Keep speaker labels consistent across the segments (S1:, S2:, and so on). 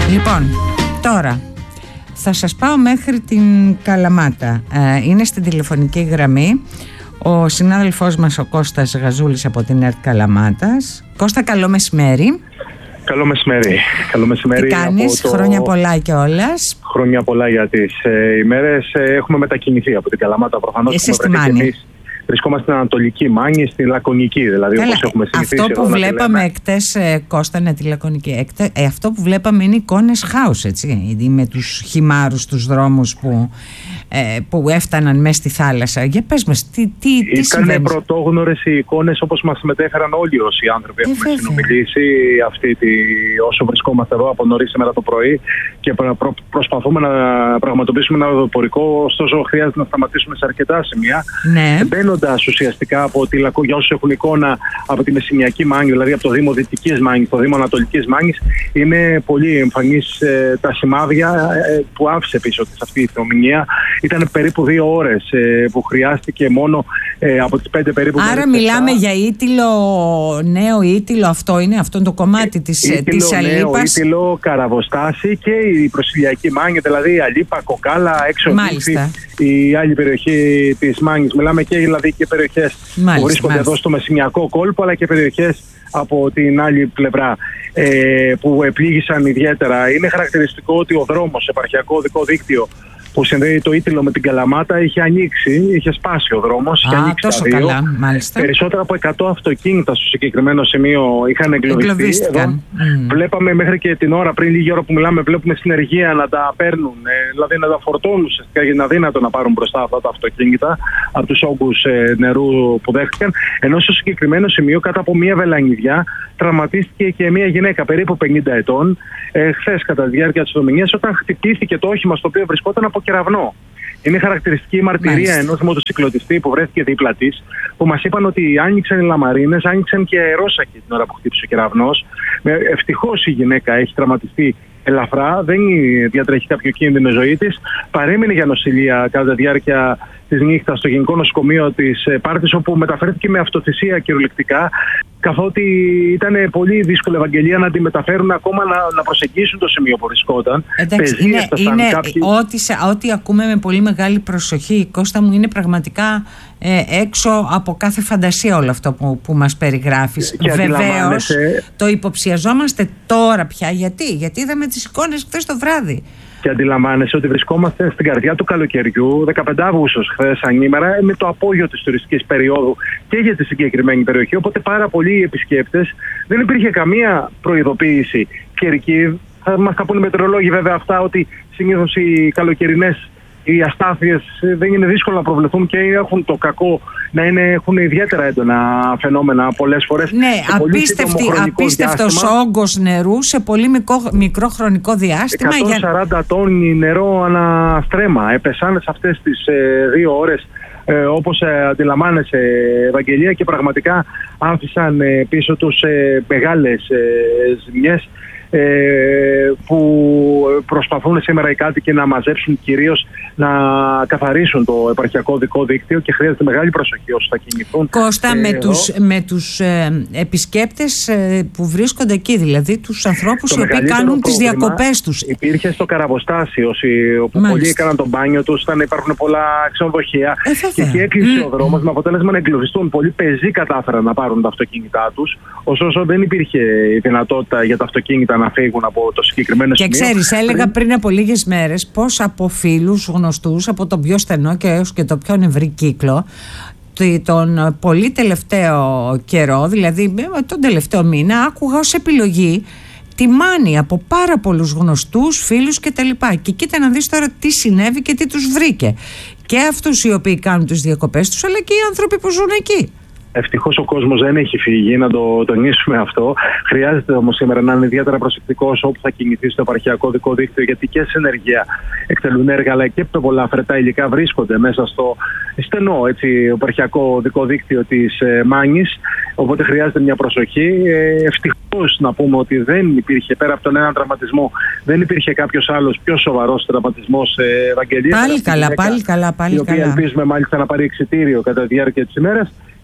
S1: Λοιπόν, τώρα θα σας πάω μέχρι την Καλαμάτα. Είναι στην τηλεφωνική γραμμή ο συνάδελφός μας ο Κώστας Γαζούλης από την ΕΡΤ Καλαμάτας. Κώστα, καλό μεσημέρι.
S2: Καλό μεσημέρι. Καλό μεσημέρι.
S1: Τι κάνεις, χρόνια πολλά κιόλας.
S2: Χρόνια πολλά για τις ημέρες. Έχουμε μετακινηθεί από την Καλαμάτα προφανώς.
S1: Είσαι στη Μάνη.
S2: Βρισκόμαστε στην Ανατολική Μάνη, στη Λακωνική, δηλαδή. Καλά, όπως έχουμε συνηθίσει.
S1: Αυτό που βλέπαμε εκτές, Κώστα, είναι τη Λακωνική. Αυτό που βλέπαμε είναι εικόνες χάους, έτσι, με τους χυμάρους στους δρόμους που έφταναν μέσα στη θάλασσα. Για πες μας, τι συμβαίνει.
S2: Ήταν πρωτόγνωρες οι εικόνες, όπως μας μετέφεραν όλοι όσοι άνθρωποι έχουμε συνομιλήσει όσο βρισκόμαστε εδώ από νωρίς σήμερα το πρωί και προσπαθούμε να πραγματοποιήσουμε ένα οδοπορικό, ωστόσο χρειάζεται να σταματήσουμε σε αρκετά σημεία.
S1: Ναι.
S2: Μπαίνοντας ουσιαστικά για όσους έχουν εικόνα από τη Μεσσηνιακή Μάνη, δηλαδή από το Δήμο Δυτικής Μάνης, το Δήμο Ανατολικής Μάνης, είναι πολύ εμφανής τα σημάδια που άφησε πίσω της αυτή η θεομηνία. Ήταν περίπου 2 ώρες που χρειάστηκε μόνο από τις 5 περίπου.
S1: Άρα μιλάμε για Ήτυλο, νέο Ήτυλο, αυτό είναι το κομμάτι της Αλίπας.
S2: Νέο Ήτυλο, Καραβοστάση και η Προσιλιακή Μάνη, δηλαδή η Αλίπα, Κοκάλα, έξω η άλλη περιοχή της Μάνης. Μιλάμε και δηλαδή και περιοχές που βρίσκονται εδώ στο Μεσσηνιακό κόλπο, αλλά και περιοχές από την άλλη πλευρά που επλήγησαν ιδιαίτερα. Είναι χαρακτηριστικό ότι ο δρόμος, επαρχιακό οδικό δίκτυο που συνδέει το Ήτυλο με την Καλαμάτα, είχε ανοίξει, είχε σπάσει ο δρόμος, είχε ανοίξει
S1: τόσο
S2: τα δύο.
S1: Καλά, μάλιστα.
S2: Περισσότερα από 100 αυτοκίνητα στο συγκεκριμένο σημείο είχαν εγκλωβιστεί. Βλέπαμε μέχρι και την ώρα, πριν λίγη ώρα που μιλάμε, βλέπουμε συνεργεία να τα παίρνουν, δηλαδή να τα φορτώνουν, είναι αδύνατο να πάρουν μπροστά αυτά τα αυτοκίνητα από τους όγκους νερού που δέχτηκαν. Ενώ στο συγκεκριμένο σημείο, κάτω από μια βελανιδιά, τραυματίστηκε και μια γυναίκα περίπου 50 ετών, χθες κατά τη διάρκεια της θεομηνίας, όταν χτυπήθηκε το όχημα στο οποίο βρισκόταν από κεραυνό. Είναι χαρακτηριστική η μαρτυρία ενός μοτοσυκλωτιστή που βρέθηκε δίπλα της, που μας είπαν ότι άνοιξαν οι λαμαρίνες, άνοιξαν και αερόσακοι την ώρα που χτύπησε ο κεραυνός. Ευτυχώς η γυναίκα έχει τραυματιστεί ελαφρά, δεν διατρέχει κάποιο κίνδυνο ζωή της. Παρέμεινε για νοσηλεία κατά τη διάρκεια της νύχτας στο Γενικό Νοσοκομείο της Πάρτης, όπου μεταφέρθηκε με αυτοθυσία κυριολεκτικά, καθότι ήταν πολύ δύσκολο, Ευαγγελία, να τη μεταφέρουν ακόμα να προσεγγίσουν το σημείο που βρισκόταν.
S1: Εντάξει, είναι ό,τι ακούμε με πολύ μεγάλη προσοχή, Κώστα μου, είναι πραγματικά έξω από κάθε φαντασία όλο αυτό που μας περιγράφεις. Βεβαίως το υποψιαζόμαστε τώρα πια. Γιατί είδαμε τις εικόνες χθες το βράδυ.
S2: Και αντιλαμβάνεσαι ότι βρισκόμαστε στην καρδιά του καλοκαιριού, 15 Αυγούστου, χθες ανήμερα, με το απόγειο της τουριστικής περίοδου και για τη συγκεκριμένη περιοχή. Οπότε πάρα πολλοί επισκέπτες, δεν υπήρχε καμία προειδοποίηση καιρική. Θα μας τα πούνε οι μετεωρολόγοι βέβαια αυτά, ότι συνήθως οι καλοκαιρινές οι αστάθειες δεν είναι δύσκολο να προβλεφθούν και έχουν το κακό να έχουν ιδιαίτερα έντονα φαινόμενα πολλές φορές.
S1: Ναι, απίστευτος όγκος νερού σε πολύ μικρό χρονικό διάστημα.
S2: 140 τόνοι νερό ανά στρέμμα έπεσαν σε αυτές τις 2 ώρες, όπως αντιλαμβάνεσαι, Ευαγγελία, και πραγματικά άφησαν πίσω τους μεγάλες ζημιές που προσπαθούν σήμερα οι κάτοικοι να μαζέψουν, κυρίως να καθαρίσουν το επαρχιακό οδικό δίκτυο, και χρειάζεται μεγάλη προσοχή όσοι θα κινηθούν. Κώστα,
S1: με τους επισκέπτες που βρίσκονται εκεί, δηλαδή τους ανθρώπους οι οποίοι κάνουν τις διακοπές τους.
S2: Υπήρχε στο Καραβοστάσι, όπου πολλοί έκαναν τον μπάνιο τους, υπάρχουν πολλά ξενοδοχεία και εκεί έκλεισε ο δρόμος, με αποτέλεσμα να εγκλωβιστούν. Πολλοί πεζοί κατάφεραν να πάρουν τα αυτοκίνητά τους, ωστόσο δεν υπήρχε η δυνατότητα για τα αυτοκίνητα να φύγουν από το συγκεκριμένο σημείο.
S1: Και ξέρεις, έλεγα πριν από λίγες μέρες πως από φίλους γνωστούς, από τον πιο στενό και έως και το πιο ευρύ κύκλο, τον πολύ τελευταίο καιρό, δηλαδή τον τελευταίο μήνα, άκουγα ως επιλογή τη Μάνη από πάρα πολλούς γνωστούς, φίλους κτλ. Και κοίτα να δεις τώρα τι συνέβη και τι τους βρήκε. Και αυτούς οι οποίοι κάνουν τις διακοπές τους, αλλά και οι άνθρωποι που ζουν εκεί.
S2: Ευτυχώς ο κόσμος δεν έχει φύγει, να το τονίσουμε αυτό. Χρειάζεται όμως σήμερα να είναι ιδιαίτερα προσεκτικός όπου θα κινηθεί στο επαρχιακό οδικό δίκτυο, γιατί και σε ενεργεία εκτελούν έργα, αλλά και πολλά φρετά υλικά βρίσκονται μέσα στο στενό επαρχιακό οδικό δίκτυο της Μάνης. Οπότε χρειάζεται μια προσοχή. Ευτυχώς να πούμε ότι δεν υπήρχε, πέρα από τον έναν τραυματισμό, δεν υπήρχε κάποιος άλλος πιο σοβαρός τραυματισμός, Ευαγγελία.
S1: Πάλι καλά.
S2: Η οποία ελπίζουμε μάλιστα να πάρει εξιτήριο κατά τη διάρκεια της ημέρας.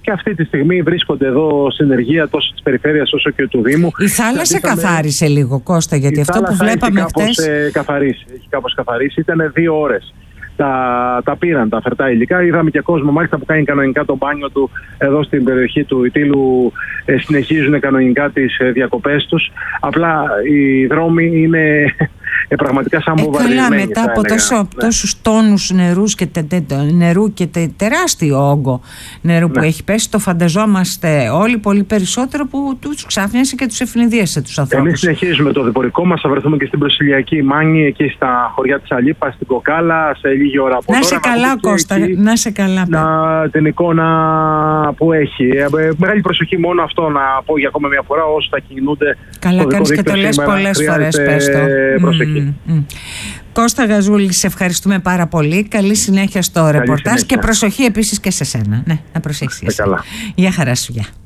S2: και αυτή τη στιγμή βρίσκονται εδώ συνεργεία τόσο της περιφέρειας όσο και του Δήμου.
S1: Η θάλασσα καθάρισε λίγο, Κώστα, γιατί αυτό που βλέπαμε χτες.
S2: Έχει κάπως καθαρίσει. Ήταν 2 ώρες. Τα πήραν τα φερτά υλικά. Είδαμε και κόσμο μάλιστα που κάνει κανονικά το μπάνιο του εδώ στην περιοχή του Ητήλου. Συνεχίζουν κανονικά τις διακοπές τους. Απλά οι δρόμοι είναι πραγματικά σαν βομβαρδισμένοι.
S1: Μετά από τόσους τόνους νερού και τεράστιο όγκο νερού που έχει πέσει, το φανταζόμαστε όλοι πολύ περισσότερο, που τους ξάφνιασε και τους ευνηδίασε τους ανθρώπους.
S2: Εμείς συνεχίζουμε το διπορικό μας, θα βρεθούμε και στην Προσιλιακή Μάνη, εκεί στα χωριά της Αλίπα, στην Κοκάλα, σε λίγη ώρα από τώρα.
S1: Να σε καλά, Κώστα, να σε καλά.
S2: Την εικόνα που έχει. Μεγάλη προσοχή, μόνο αυτό να πω για ακόμα μια φορά, όσο θα κινούνται.
S1: Καλά κάνεις και το λες πολλές φορές, πες το.
S2: Προσοχή.
S1: Κώστα Γαζούλη, σε ευχαριστούμε πάρα πολύ. Καλή συνέχεια στο ρεπορτάζ και προσοχή επίσης και σε σένα. Ναι, να προσέχεις.
S2: Καλά.
S1: Γεια χαρά σου, γεια.